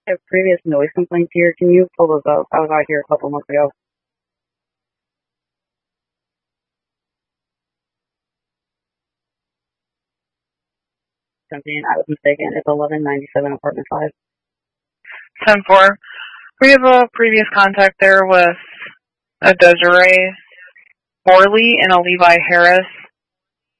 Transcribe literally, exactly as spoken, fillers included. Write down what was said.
I have previous noise complaints here. Can you pull those up? I was out here a couple months ago. Something I was mistaken. It's eleven ninety-seven apartment five. ten four. We have a previous contact there with a Desiree Morley and a Levi Harris.